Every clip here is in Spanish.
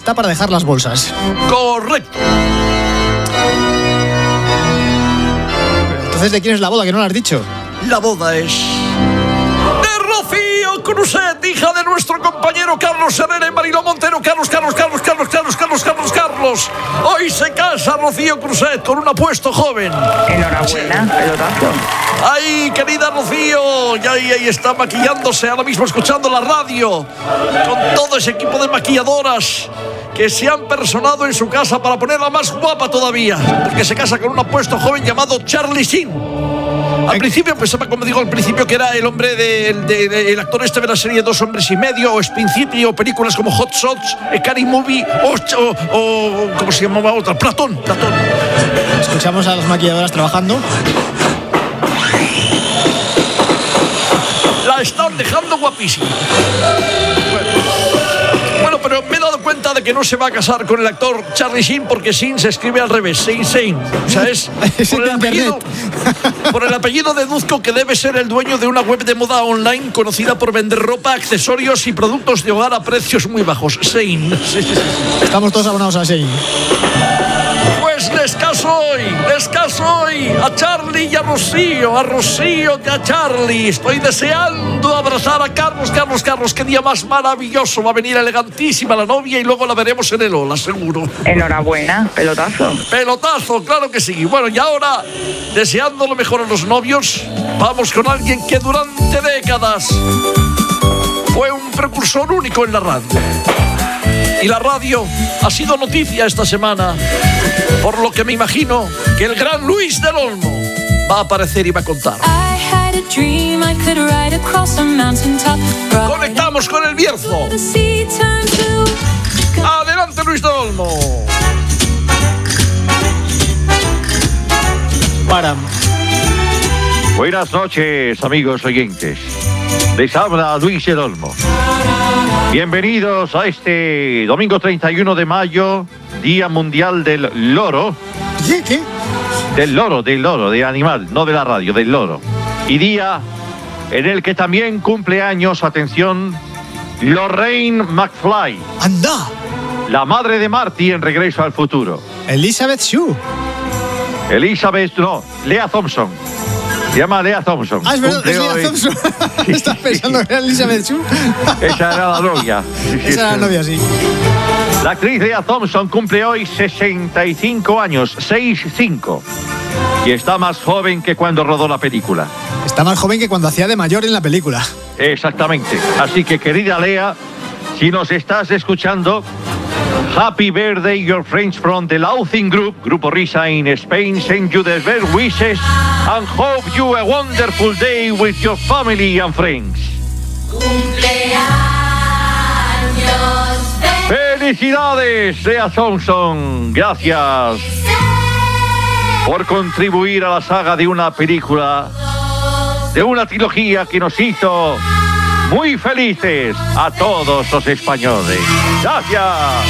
está para dejar las bolsas. Correcto. Pero entonces, ¿de quién es la boda, que no lo has dicho? La boda es de Rocío Cruzet, hija de nuestro compañero Carlos Herrera y Mariló Montero. Carlos. Hoy se casa Rocío Cruzet con un apuesto joven. Enhorabuena, pelotazo. Ay, querida Rocío, y ahí está maquillándose, ahora mismo escuchando la radio, con todo ese equipo de maquilladoras que se han personado en su casa para ponerla más guapa todavía, porque se casa con un apuesto joven llamado Charlie Sheen. Al principio pensaba, como digo, al principio que era el hombre el actor este de la serie Dos Hombres y Medio, o Spin City, o películas como Hot Shots, Scary Movie, o ¿cómo se llamaba otra? Platón. Escuchamos a las maquilladoras trabajando. La están dejando guapísima. Bueno, pero me he dado cuenta de que no se va a casar con el actor Charlie Sheen, porque Sheen se escribe al revés, Sheen. O sea, es por el apellido deduzco que debe ser el dueño de una web de moda online conocida por vender ropa, accesorios y productos de hogar a precios muy bajos. Sheen. Estamos todos abonados a Sheen. Pues les caso hoy a Charlie y a Rocío y a Charlie. Estoy deseando abrazar a Carlos. Qué día más maravilloso. Va a venir elegantísima la novia y luego la veremos en el Ola, seguro. Enhorabuena, pelotazo, claro que sí. Bueno, y ahora, deseando lo mejor a los novios, vamos con alguien que durante décadas fue un precursor único en la radio. Y la radio ha sido noticia esta semana, por lo que me imagino que el gran Luis del Olmo va a aparecer y va a contar. Conectamos con el Bierzo. Adelante, Luis del Olmo. Buenas noches, amigos oyentes. Les habla Luis del Olmo. Bienvenidos a este domingo 31 de mayo, Día Mundial del Loro. ¿Qué? Del loro, de animal, no de la radio, del loro. Y día en el que también cumple años, atención, Lorraine McFly. ¡Anda! La madre de Marty en Regreso al Futuro. Elizabeth Shue. Lea Thompson. Se llama Lea Thompson. Es verdad, es Lea Thompson. ¿Estás pensando que era Elizabeth Shue? Esa era la novia. Esa era la novia, sí. La actriz Lea Thompson cumple hoy 65 años, 65. Y está más joven que cuando rodó la película. Está más joven que cuando hacía de mayor en la película. Exactamente. Así que, querida Lea, si nos estás escuchando, happy birthday, your friends from the Laughing Group, Grupo Risa in Spain, send you the best wishes and hope you a wonderful day with your family and friends. ¡Felicidades, Lea Thompson! Gracias por contribuir a la saga de una película, de una trilogía que nos hizo muy felices a todos los españoles. ¡Gracias!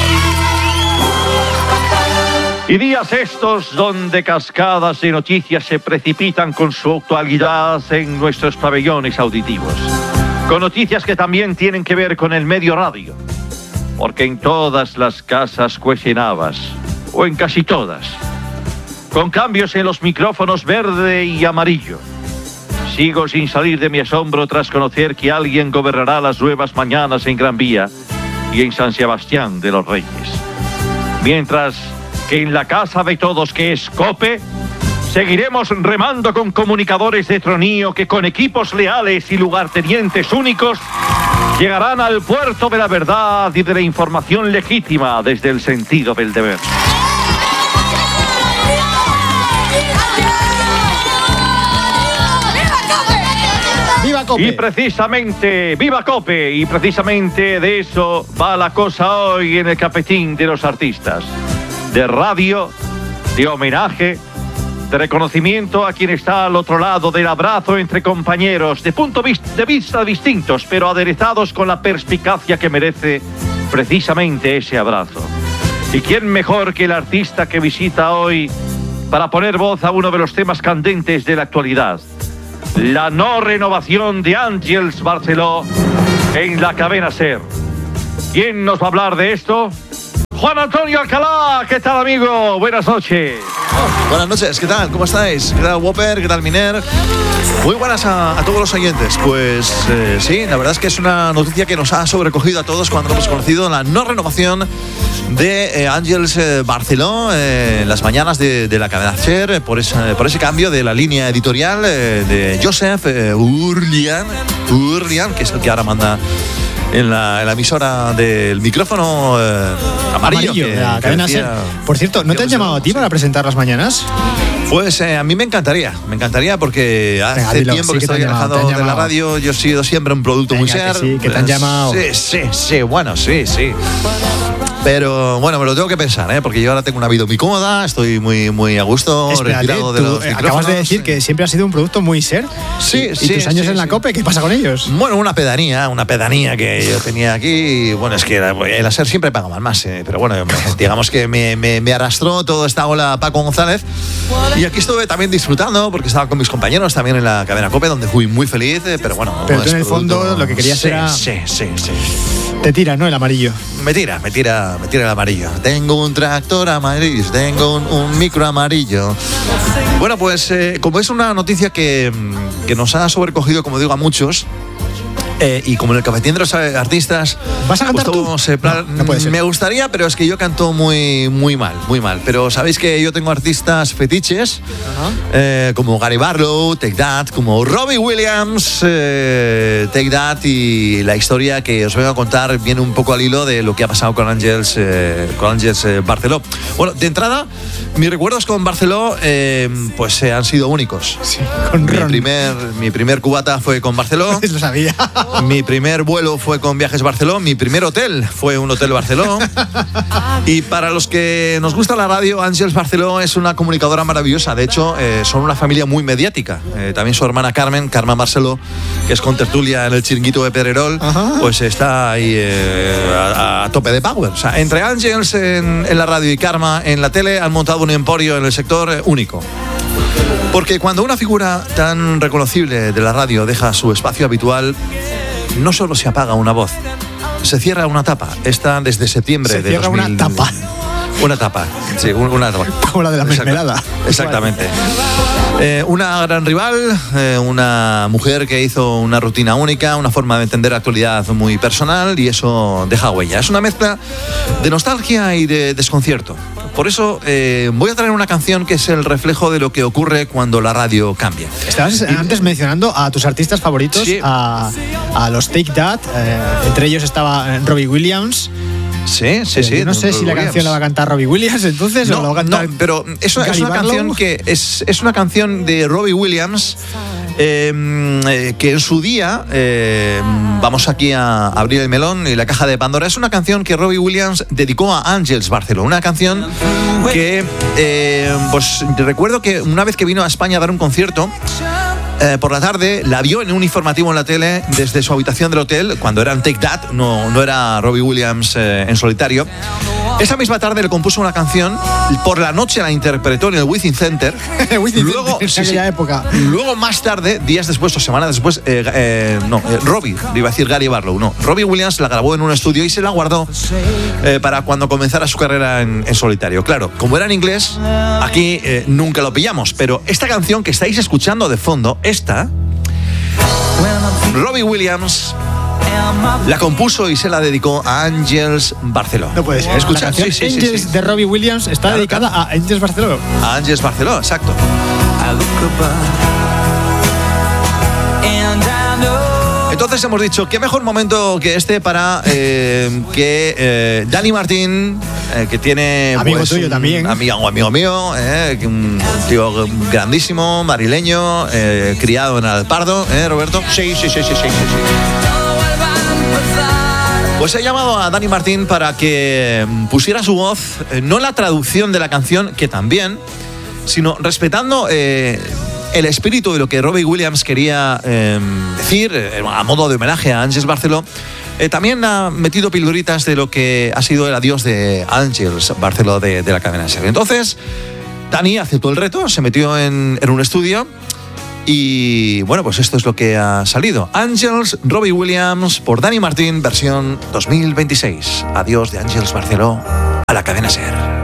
Y días estos donde cascadas de noticias se precipitan con su actualidad en nuestros pabellones auditivos. Con noticias que también tienen que ver con el medio radio. Porque en todas las casas cuecen habas, o en casi todas, con cambios en los micrófonos verde y amarillo. Sigo sin salir de mi asombro tras conocer que alguien gobernará las nuevas mañanas en Gran Vía y en San Sebastián de los Reyes. Mientras que en la casa de todos, que es COPE, seguiremos remando con comunicadores de tronío que con equipos leales y lugartenientes únicos llegarán al puerto de la verdad y de la información legítima desde el sentido del deber. ¡Viva COPE! Y precisamente, ¡viva COPE! Y precisamente de eso va la cosa hoy en el Cafetín de los Artistas. De radio, de homenaje, de reconocimiento a quien está al otro lado del abrazo entre compañeros, de puntos de vista distintos, pero aderezados con la perspicacia que merece precisamente ese abrazo. ¿Y quién mejor que el artista que visita hoy para poner voz a uno de los temas candentes de la actualidad? La no renovación de Àngels Barceló en la cadena SER. ¿Quién nos va a hablar de esto? Juan Antonio Alcalá, ¿qué tal, amigo? Buenas noches. Buenas noches, ¿qué tal? ¿Cómo estáis? ¿Qué tal, Whopper? ¿Qué tal, Miner? Muy buenas a todos los oyentes. Pues sí, la verdad es que es una noticia que nos ha sobrecogido a todos cuando hemos conocido la no renovación de Àngels Barceló en las mañanas de la cadena SER por ese cambio de la línea editorial de Josep Urlian, que es el que ahora manda en la emisora del micrófono amarillo de la cadena SER. Por cierto, ¿no te han llamado a ti para presentar las mañanas? Pues a mí me encantaría porque hace tiempo que estoy alejado de la radio. Yo he sido siempre un producto muy SER. Sí, que te han llamado. Sí, bueno, sí. Pero bueno, me lo tengo que pensar, porque yo ahora tengo una vida muy cómoda, estoy muy a gusto, retirado de los micrófonos. Acabas de decir que siempre ha sido un producto muy SER. Sí. ¿Y tus años en la COPE, qué pasa con ellos? Bueno, una pedanía que yo tenía aquí. Bueno, es que la SER siempre pagaba más, pero bueno, digamos que me arrastró toda esta ola Paco González. Y aquí estuve también disfrutando, porque estaba con mis compañeros también en la cadena COPE, donde fui muy feliz, pero bueno. Pero tú en el fondo lo que querías era... Sí. Te tira, ¿no? El amarillo. Me tira el amarillo. Tengo un tractor amarillo, tengo un micro amarillo. Bueno, pues como es una noticia que nos ha sobrecogido, como digo, a muchos, y como en el cafetín de los artistas, ¿vas a cantar tú? No puede ser. Me gustaría, pero es que yo canto muy mal. Pero sabéis que yo tengo artistas fetiches, como Gary Barlow, Take That, como Robbie Williams, Take That, y la historia que os vengo a contar viene un poco al hilo de lo que ha pasado con Àngels Barceló. Bueno, de entrada, mis recuerdos con Barceló pues han sido únicos. Sí, con Ron. Mi primer cubata fue con Barceló. Lo sabía. Mi primer vuelo fue con Viajes Barceló. Mi primer hotel fue un hotel Barceló. Y para los que nos gusta la radio, Àngels Barceló es una comunicadora maravillosa. De hecho, son una familia muy mediática. También su hermana Carmen Barceló, que es contertulia en el Chiringuito de Pedrerol, pues está ahí a tope de power. O sea, entre Àngels en la radio y Karma en la tele han montado un emporio en el sector único. Porque cuando una figura tan reconocible de la radio deja su espacio habitual, no solo se apaga una voz, se cierra una tapa. Esta desde septiembre de 2000. Una tapa. Una tapa, sí, una tapa. Como la de la mermelada. Exactamente. Una gran rival, una mujer que hizo una rutina única, una forma de entender la actualidad muy personal, y eso deja huella. Es una mezcla de nostalgia y de desconcierto. Por eso voy a traer una canción que es el reflejo de lo que ocurre cuando la radio cambia. Estabas antes mencionando a tus artistas favoritos, sí. a los Take That, entre ellos estaba Robbie Williams. Sí. Yo no sé si la canción la va a cantar Robbie Williams entonces, o la va a cantar. No, pero es una canción que es una canción de Robbie Williams, que en su día, vamos aquí a abrir el melón y la caja de Pandora. Es una canción que Robbie Williams dedicó a Àngels Barceló, una canción que pues recuerdo que una vez que vino a España a dar un concierto, por la tarde la vio en un informativo en la tele desde su habitación del hotel, cuando eran Take That, no era Robbie Williams en solitario. Esa misma tarde le compuso una canción, por la noche la interpretó en el Within Center. Luego, época. Luego más tarde, días después o semanas después, Robbie, iba a decir Gary Barlow, no, Robbie Williams la grabó en un estudio y se la guardó para cuando comenzara su carrera en solitario. Claro, como era en inglés, aquí nunca lo pillamos, pero esta canción que estáis escuchando de fondo, Robbie Williams la compuso y se la dedicó a Àngels Barceló. No puede ser. Escucha, sí. Àngels de Robbie Williams está dedicada a Àngels Barceló. A Àngels Barceló, exacto. Entonces hemos dicho, qué mejor momento que este para que Dani Martín, que tiene... Amigo tuyo también. Amigo mío, un tío grandísimo, marileño, criado en Alpardo, Roberto. Sí. Pues he llamado a Dani Martín para que pusiera su voz, no la traducción de la canción, que también, sino respetando el espíritu de lo que Robbie Williams quería decir, a modo de homenaje a Àngels Barceló. También ha metido pildoritas de lo que ha sido el adiós de Àngels Barceló de la cadena SER. Entonces, Dani aceptó el reto, se metió en un estudio. Y bueno, pues esto es lo que ha salido. Àngels, Robbie Williams, por Dani Martín, versión 2026. Adiós de Àngels Barceló. a la cadena SER.